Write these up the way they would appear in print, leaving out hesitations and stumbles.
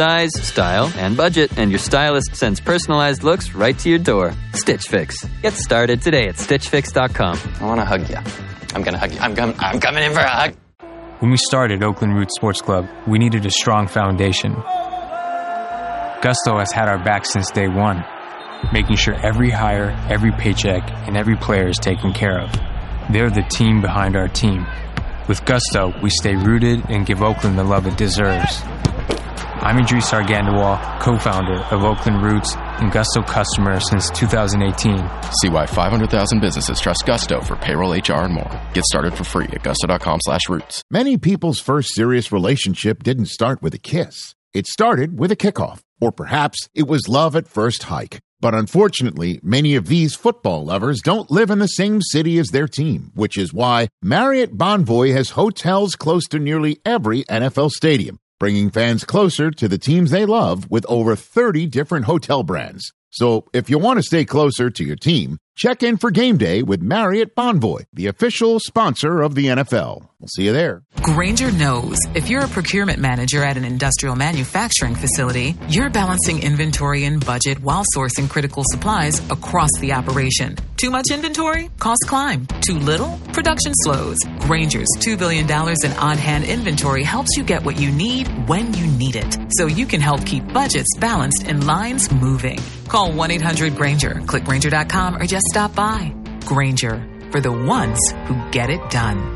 size, style, and budget, and your stylist sends personalized looks right to your door. Stitch Fix. Get started today at StitchFix.com. I want to hug you. I'm going to hug you. I'm coming in for a hug. When we started Oakland Roots Sports Club, we needed a strong foundation. Gusto has had our back since day one, making sure every hire, every paycheck, and every player is taken care of. They're the team behind our team. With Gusto, we stay rooted and give Oakland the love it deserves. I'm Idris Argandawal, co-founder of Oakland Roots and Gusto customer since 2018. See why 500,000 businesses trust Gusto for payroll, HR, and more. Get started for free at gusto.com/roots. Many people's first serious relationship didn't start with a kiss. It started with a kickoff. Or perhaps it was love at first hike. But unfortunately, many of these football lovers don't live in the same city as their team, which is why Marriott Bonvoy has hotels close to nearly every NFL stadium, bringing fans closer to the teams they love with over 30 different hotel brands. So if you want to stay closer to your team, check in for game day with Marriott Bonvoy, the official sponsor of the NFL. We'll see you there. Grainger knows if you're a procurement manager at an industrial manufacturing facility, you're balancing inventory and budget while sourcing critical supplies across the operation. Too much inventory? Costs climb. Too little? Production slows. Grainger's $2 billion in on-hand inventory helps you get what you need when you need it, so you can help keep budgets balanced and lines moving. Call 1-800-GRAINGER. Click Grainger.com or just stop by. Grainger, for the ones who get it done.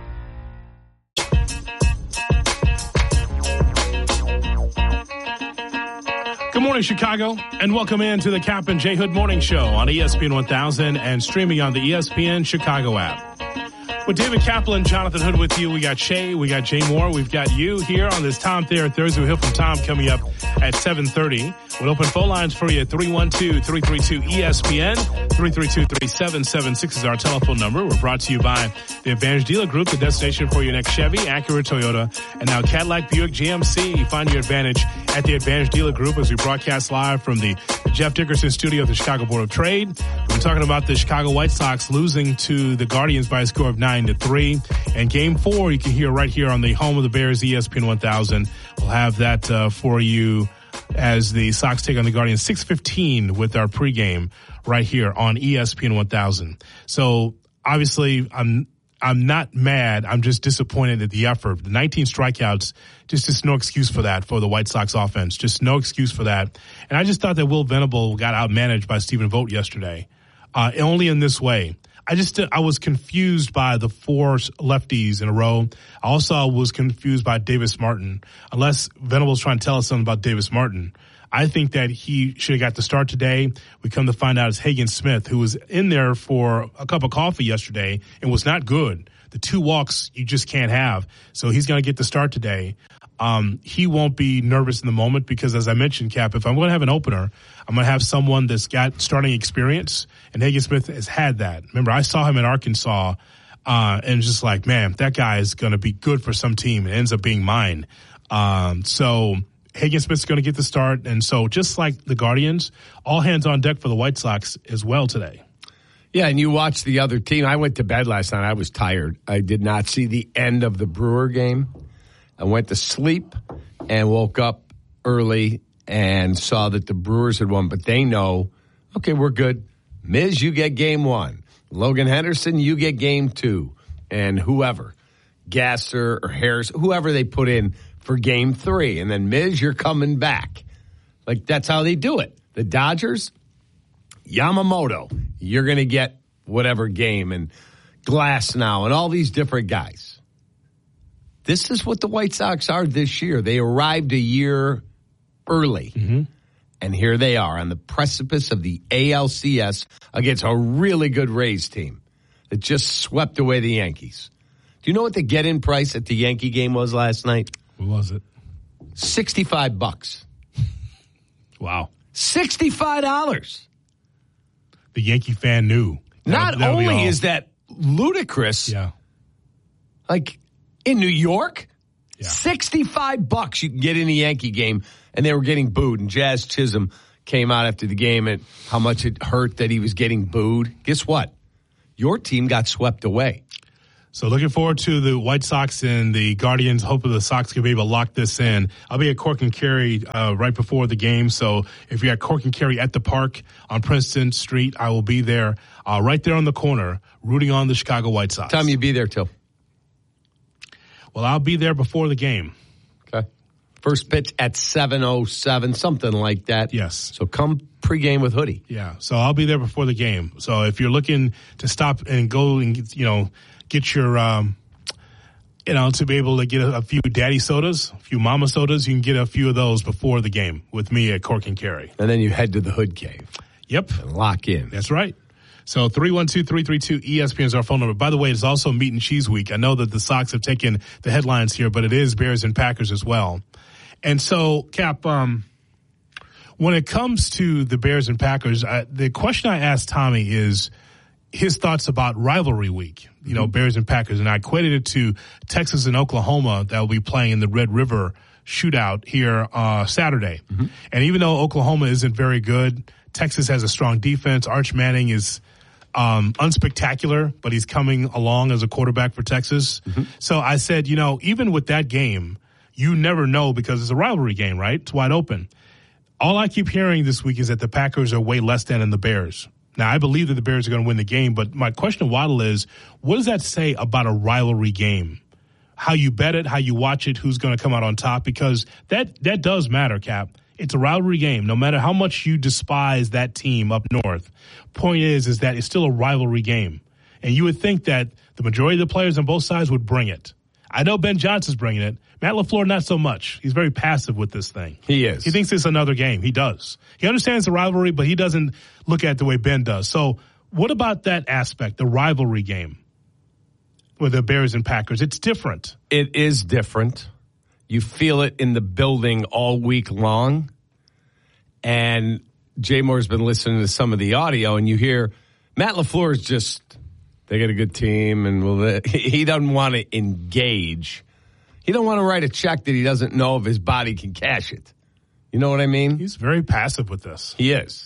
Good morning, Chicago, and welcome in to the Cap and J Hood Morning Show on ESPN 1000 and streaming on the ESPN Chicago app. With David Kaplan, Jonathan Hood with you. We got Shay, we got Jay Moore, we've got you here on this Tom Thayer Thursday. We'll hear from Tom coming up at 7:30. We'll open phone lines for you at 312-332-ESPN. 332-3776 is our telephone number. We're brought to you by the Advantage Dealer Group, the destination for your next Chevy, Acura, Toyota, and now Cadillac, Buick, GMC. Find your advantage at the Advantage Dealer Group as we broadcast live from the Jeff Dickerson studio of the Chicago Board of Trade. We're talking about the Chicago White Sox losing to the Guardians by a score of 9-3. And Game 4, you can hear right here on the home of the Bears, ESPN 1000. We'll have that for you as the Sox take on the Guardians 6:15 with our pregame right here on ESPN 1000. So obviously, I'm not mad. I'm just disappointed at the effort. The 19 strikeouts, just no excuse for that for the White Sox offense. Just no excuse for that. And I just thought that Will Venable got outmanaged by Stephen Vogt yesterday, only in this way. I was confused by the 4 lefties in a row. I also was confused by Davis Martin. Unless Venable's trying to tell us something about Davis Martin, I think that he should have got the start today. We come to find out it's Hagen Smith, who was in there for a cup of coffee yesterday and was not good. The 2 walks you just can't have. So he's going to get the start today. He won't be nervous in the moment because, as I mentioned, Cap, if I'm going to have an opener, I'm going to have someone that's got starting experience, and Hagen Smith has had that. Remember, I saw him in Arkansas, and just like, man, that guy is going to be good for some team. It ends up being mine. So Hagen Smith's going to get the start, and so just like the Guardians, all hands on deck for the White Sox as well today. Yeah, and you watched the other team. I went to bed last night. I was tired. I did not see the end of the Brewer game. I went to sleep and woke up early and saw that the Brewers had won. But they know, okay, we're good. Miz, you get game 1. Logan Henderson, you get game 2. And whoever, Gasser or Harris, whoever they put in for game 3. And then, Miz, you're coming back. Like, that's how they do it. The Dodgers, Yamamoto, you're going to get whatever game. And Glass now and all these different guys. This is what the White Sox are this year. They arrived a year early, and here they are on the precipice of the ALCS against a really good Rays team that just swept away the Yankees. Do you know what the get-in price at the Yankee game was last night? What was it? $65. Wow. $65. The Yankee fan knew. Not only is that ludicrous, like in New York, $65 you can get in a Yankee game, and they were getting booed. And Jazz Chisholm came out after the game and how much it hurt that he was getting booed. Guess what? Your team got swept away. So looking forward to the White Sox and the Guardians. Hopefully the Sox can be able to lock this in. I'll be at Cork and Kerry right before the game. So if you're at Cork and Kerry at the park on Princeton Street, I will be there right there on the corner rooting on the Chicago White Sox. Time you be there till? Well, I'll be there before the game. Okay. First pitch at 7:07, something like that. Yes. So come pregame with Hoodie. Yeah. So I'll be there before the game. So if you're looking to stop and go and, get your, to be able to get a few daddy sodas, a few mama sodas, you can get a few of those before the game with me at Cork and Kerry. And then you head to the Hood Cave. Yep. And lock in. That's right. So 312-332-ESPN is our phone number. By the way, it's also Meat and Cheese Week. I know that the Sox have taken the headlines here, but it is Bears and Packers as well. And so, Cap, when it comes to the Bears and Packers, the question I asked Tommy is his thoughts about rivalry week, Bears and Packers. And I equated it to Texas and Oklahoma that will be playing in the Red River shootout here Saturday. Mm-hmm. And even though Oklahoma isn't very good, Texas has a strong defense. Arch Manning is unspectacular, but he's coming along as a quarterback for Texas. Mm-hmm. So I said, even with that game, you never know because it's a rivalry game, right? It's wide open. All I keep hearing this week is that the Packers are way less than the Bears. Now, I believe that the Bears are going to win the game, but my question to Waddle is, what does that say about a rivalry game? How you bet it, how you watch it, who's going to come out on top? Because that does matter, Cap. It's a rivalry game. No matter how much you despise that team up north, point is that it's still a rivalry game. And you would think that the majority of the players on both sides would bring it. I know Ben Johnson's bringing it. Matt LaFleur, not so much. He's very passive with this thing. He is. He thinks it's another game. He does. He understands the rivalry, but he doesn't look at it the way Ben does. So what about that aspect, the rivalry game with the Bears and Packers? It's different. It is different. You feel it in the building all week long. And Jay Moore's been listening to some of the audio, and you hear Matt LaFleur is just, they got a good team, and he doesn't want to engage. He don't want to write a check that he doesn't know if his body can cash it. You know what I mean? He's very passive with this. He is.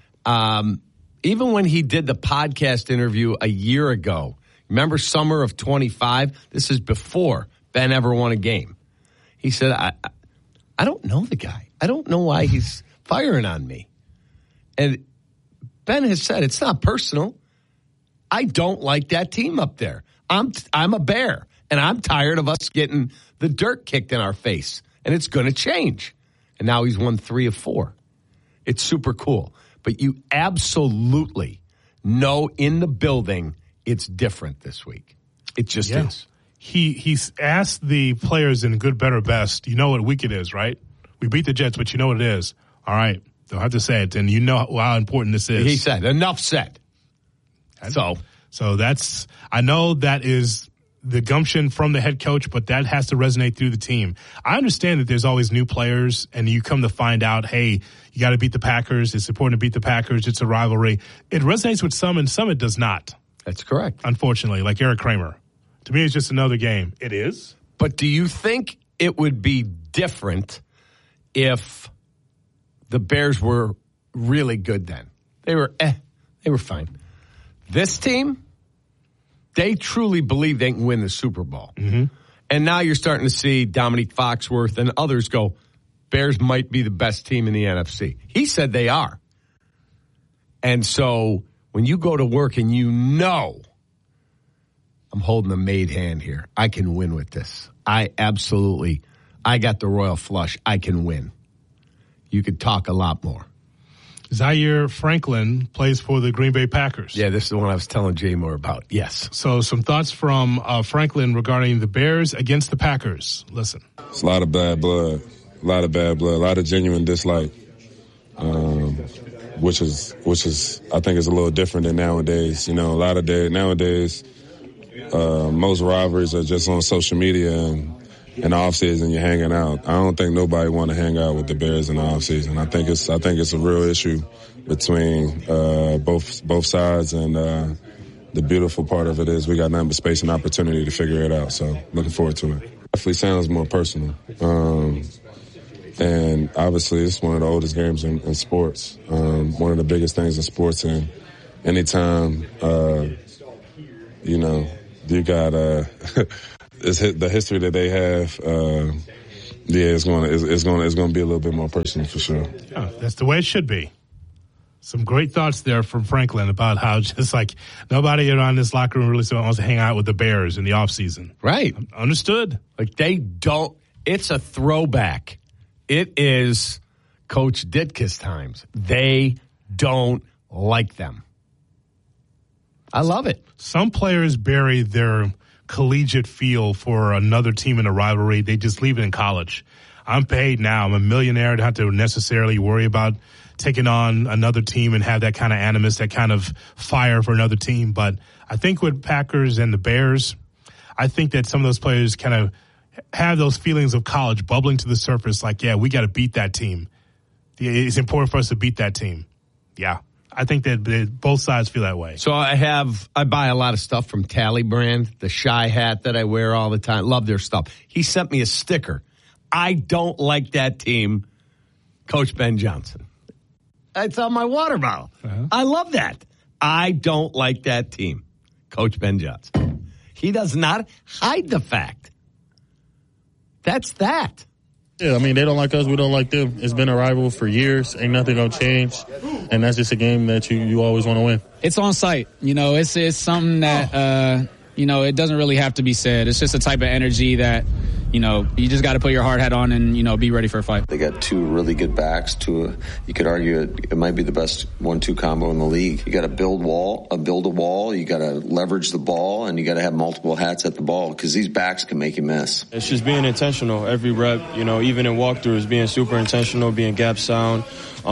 Even when he did the podcast interview a year ago, remember summer of 25? This is before Ben ever won a game. He said, I don't know the guy. I don't know why he's firing on me. And Ben has said, it's not personal. I don't like that team up there. I'm a Bear, and I'm tired of us getting the dirt kicked in our face, and it's going to change. And now he's won 3 of 4. It's super cool. But you absolutely know in the building it's different this week. It just is. He's asked the players in good, better, best, you know what week it is, right? We beat the Jets, but you know what it is. All right. Don't have to say it, and you know how important this is. He said, enough said. So that's, I know that is the gumption from the head coach, but that has to resonate through the team. I understand that there's always new players, and you come to find out, hey, you got to beat the Packers. It's important to beat the Packers. It's a rivalry. It resonates with some, and some it does not. That's correct. Unfortunately, like Eric Kramer. To me, it's just another game. It is. But do you think it would be different if the Bears were really good then? They were fine. This team, they truly believe they can win the Super Bowl. Mm-hmm. And now you're starting to see Dominique Foxworth and others go, Bears might be the best team in the NFC. He said they are. And so when you go to work and you know, I'm holding a made hand here. I can win with this. I got the royal flush. I can win. You could talk a lot more. Zaire Franklin plays for the Green Bay Packers. Yeah, this is the one I was telling Jay more about. Yes. So some thoughts from Franklin regarding the Bears against the Packers. Listen. It's a lot of bad blood. A lot of genuine dislike, which is I think is a little different than nowadays. You know, nowadays most rivalries are just on social media and in the offseason you're hanging out. I don't think nobody want to hang out with the Bears in the offseason. I think it's a real issue between both sides, and the beautiful part of it is we got nothing but space and opportunity to figure it out. So looking forward to it. Definitely sounds more personal. And obviously it's one of the oldest games in sports, one of the biggest things in sports, and anytime, you got the history that they have. It's going to be a little bit more personal for sure. Yeah, that's the way it should be. Some great thoughts there from Franklin about how just like nobody around this locker room really wants to hang out with the Bears in the offseason. Right. Understood. Like they don't. It's a throwback. It is Coach Ditka's times. They don't like them. I love it. Some players bury their collegiate feel for another team in a rivalry. They just leave it in college. I'm paid now. I'm a millionaire. I don't have to necessarily worry about taking on another team and have that kind of animus, that kind of fire for another team. But I think with Packers and the Bears, I think that some of those players kind of have those feelings of college bubbling to the surface. Like, yeah, we got to beat that team. It's important for us to beat that team. Yeah. I think that both sides feel that way. So I buy a lot of stuff from Tally Brand, the Shy hat that I wear all the time. Love their stuff. He sent me a sticker. I don't like that team, Coach Ben Johnson. It's on my water bottle. Uh-huh. I love that. I don't like that team, Coach Ben Johnson. He does not hide the fact. That's that. Yeah, I mean, they don't like us. We don't like them. It's been a rival for years. Ain't nothing going to change. And that's just a game that you always want to win. It's on site. It's something that, it doesn't really have to be said. It's just a type of energy that, you just got to put your hard hat on and, be ready for a fight. They got two really good backs. You could argue it might be the best 1-2 combo in the league. You got to build a wall. You got to leverage the ball, and you got to have multiple hats at the ball because these backs can make you miss. It's just being intentional. Every rep, even in walkthroughs, being super intentional, being gap sound.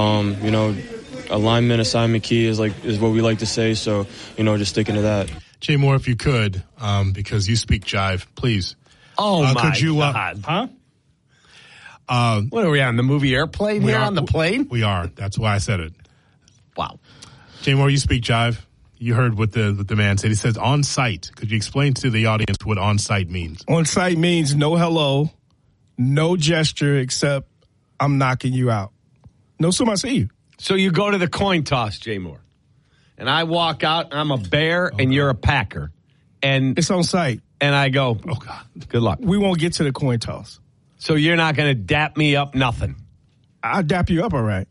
Alignment, assignment key is what we like to say. So, just sticking to that. Jay Moore, if you could, because you speak jive, please. Oh, my God. Huh? What are we on, the movie Airplane here on the plane? We are. That's why I said it. Wow. Jay Moore, you speak jive. You heard what the man said. He says on site. Could you explain to the audience what on site means? On site means no hello, no gesture except I'm knocking you out. No, I see you. So you go to the coin toss, Jay Moore. And I walk out, and I'm a Bear, and you're a Packer. And it's on site. And I go, oh, God, good luck. We won't get to the coin toss. So you're not going to dap me up nothing? I'll dap you up all right.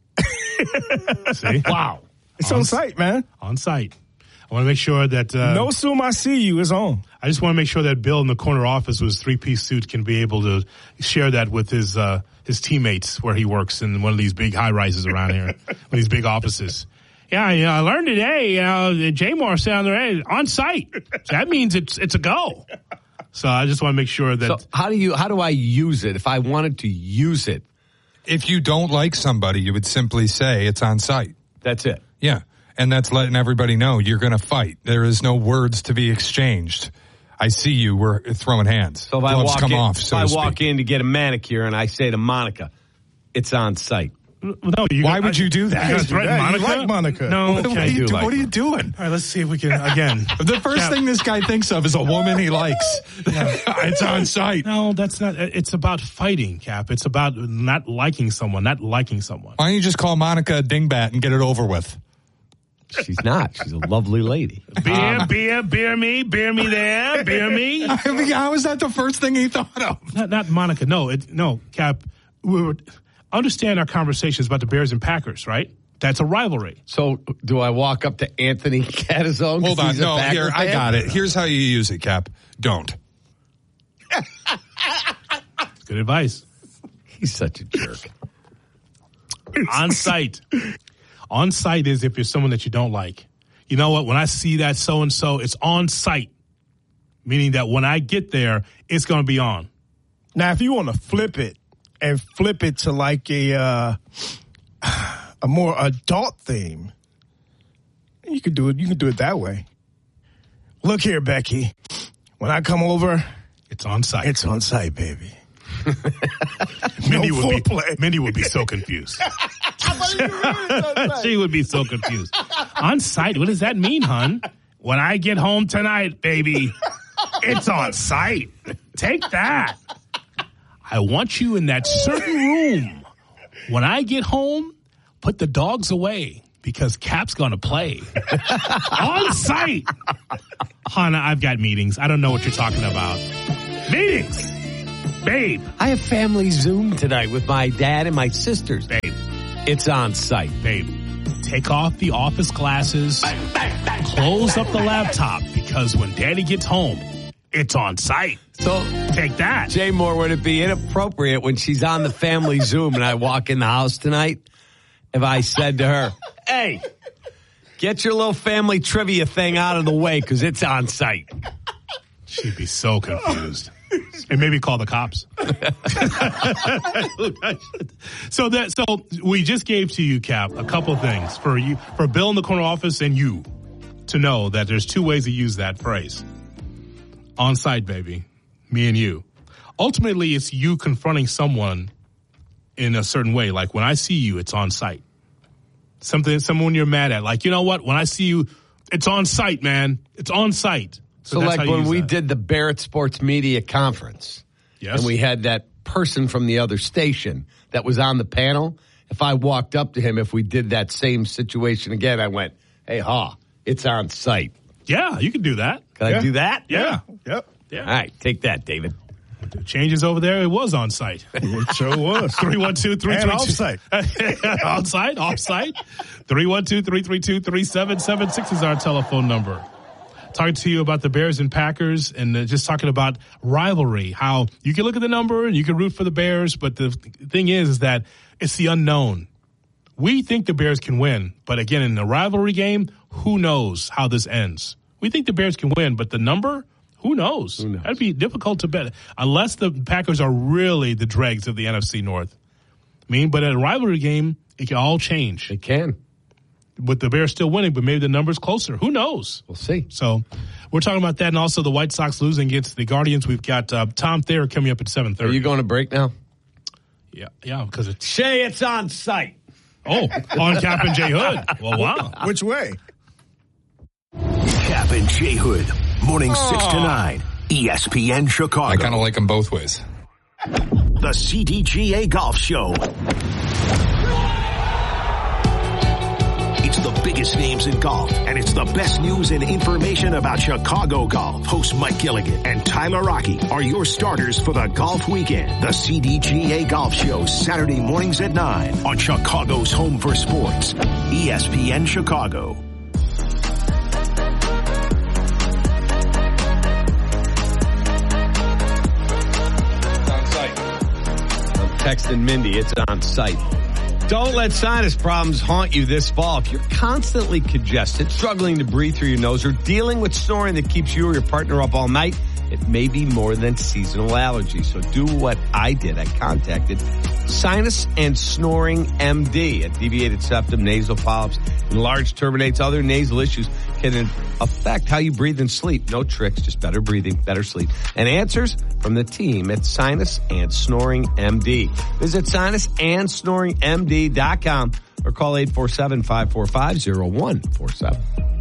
See? Wow. It's on site, man. On site. I want to make sure that... no assume I see you is on. I just want to make sure that Bill in the corner office with his three-piece suit can be able to share that with his teammates where he works in one of these big high-rises around here, one of these big offices. Yeah, I learned today, Jay Moore said on the radio, on site. So that means it's a go. So I just want to make sure that... So how do I use it if I wanted to use it? If you don't like somebody, you would simply say it's on site. That's it. Yeah. And that's letting everybody know you're going to fight. There is no words to be exchanged. I see you. We're throwing hands. So if I walk in to get a manicure and I say to Monica, it's on site. No, why would you do that? You threaten Monica? You like Monica. No, what are you doing? All right, let's see if we can, again. The first thing this guy thinks of is a woman he likes. It's on site. No, that's not. It's about fighting, Cap. It's about not liking someone. Why don't you just call Monica a dingbat and get it over with? She's not. She's a lovely lady. Beer me there, beer me. I mean, how is that the first thing he thought of? Not Monica. No, Cap. Understand our conversations about the Bears and Packers, right? That's a rivalry. So do I walk up to Anthony Catazone? Hold on. No, here, I got it. Here's how you use it, Cap. Don't. Good advice. He's such a jerk. On site. On site is if you're someone that you don't like. You know what? When I see that so-and-so, it's on site. Meaning that when I get there, it's going to be on. Now, if you want to flip it to like a more adult theme, you could do it. You can do it that way. Look here, Becky. When I come over, it's on site. It's on site, baby. Mindy would be so confused. She would be so confused. On site? What does that mean, hon? When I get home tonight, baby, it's on site. Take that. I want you in that certain room. When I get home, put the dogs away because Cap's going to play. On site. Hannah, I've got meetings. I don't know what you're talking about. Meetings! Babe. I have family Zoom tonight with my dad and my sisters. Babe. It's on site. Babe, take off the office glasses. Close up the laptop, because when Daddy gets home, it's on site. So take that. Jay Moore, would it be inappropriate when she's on the family Zoom and I walk in the house tonight if I said to her, hey, get your little family trivia thing out of the way because it's on site? She'd be so confused. And maybe call the cops. So we just gave to you, Cap, a couple things for Bill in the corner office and you to know that there's two ways to use that phrase. On site, baby. Me and you. Ultimately, it's you confronting someone in a certain way. Like when I see you, it's on site. Someone you're mad at. Like, you know what? When I see you, it's on site, man. It's on site. So like when we did the Barrett Sports Media Conference, yes, and we had that person from the other station that was on the panel, if I walked up to him, if we did that same situation again, I went, hey, it's on site. Yeah, you can do that. Can I do that? Yeah. Yep. Yeah. All right, take that, David. Changes over there. It was on site. It sure was. 312-332. And off site. On site, off site. 312-332-3776 is our telephone number. Talking to you about the Bears and Packers, and just talking about rivalry, how you can look at the number and you can root for the Bears, but the thing is that it's the unknown. We think the Bears can win, but again, in the rivalry game, who knows how this ends? We think the Bears can win, but the number, who knows? That'd be difficult to bet, unless the Packers are really the dregs of the NFC North. But in a rivalry game, it can all change. It can. With the Bears still winning, but maybe the number's closer. Who knows? We'll see. So we're talking about that, and also the White Sox losing against the Guardians. We've got Tom Thayer coming up at 7:30. Are you going to break now? Yeah, because it's... Shay, it's on site. Oh, on Cap and J Hood. Well, wow. Which way? Cap and J Hood, morning 6 to 9, ESPN Chicago. I kind of like them both ways. The CDGA Golf Show. It's the biggest names in golf, and it's the best news and information about Chicago golf. Host Mike Gilligan and Tyler Rocky are your starters for the golf weekend. The CDGA Golf Show, Saturday mornings at 9 on Chicago's home for sports, ESPN Chicago. I'm texting Mindy, it's on site. Don't let sinus problems haunt you this fall. If you're constantly congested, struggling to breathe through your nose, or dealing with snoring that keeps you or your partner up all night, it may be more than seasonal allergy. So do what I did. I contacted Sinus and Snoring MD. A deviated septum, nasal polyps, enlarged turbinates, other nasal issues can affect how you breathe and sleep. No tricks, just better breathing, better sleep. And answers from the team at Sinus and Snoring MD. Visit sinusandsnoringmd.com or call 847-545-0147.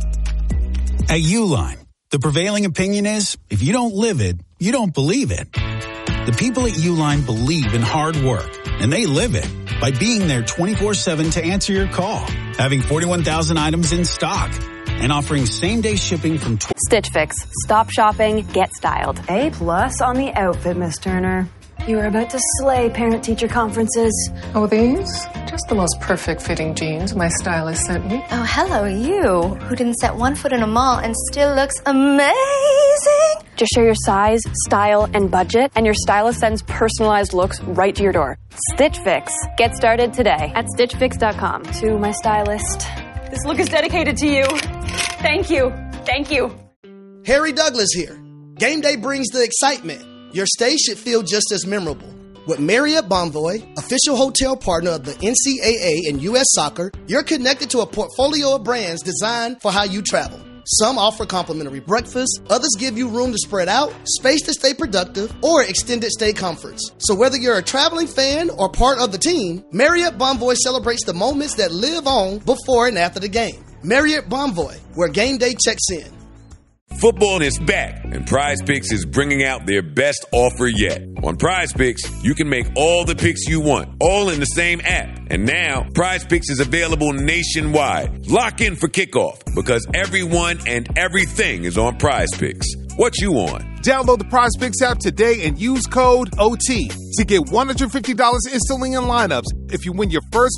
At Uline, the prevailing opinion is, if you don't live it, you don't believe it. The people at Uline believe in hard work, and they live it by being there 24/7 to answer your call, having 41,000 items in stock, and offering same-day shipping from Stitch Fix. Stop shopping, get styled. A+ on the outfit, Miss Turner. You are about to slay parent-teacher conferences. Oh, these? Just the most perfect fitting jeans my stylist sent me. Oh, hello, you, who didn't set one foot in a mall and still looks amazing. Just share your size, style, and budget, and your stylist sends personalized looks right to your door. Stitch Fix. Get started today at StitchFix.com. To my stylist. This look is dedicated to you. Thank you. Thank you. Harry Douglas here. Game day brings the excitement. Your stay should feel just as memorable. With Marriott Bonvoy, official hotel partner of the NCAA and U.S. Soccer, you're connected to a portfolio of brands designed for how you travel. Some offer complimentary breakfast, others give you room to spread out, space to stay productive, or extended stay comforts. So whether you're a traveling fan or part of the team, Marriott Bonvoy celebrates the moments that live on before and after the game. Marriott Bonvoy, where game day checks in. Football is back, and Prize Picks is bringing out their best offer yet. On Prize Picks, you can make all the picks you want, all in the same app. And now, Prize Picks is available nationwide. Lock in for kickoff, because everyone and everything is on Prize Picks. What you on? Download the Prize Picks app today and use code OT to get $150 instantly in lineups if you win your first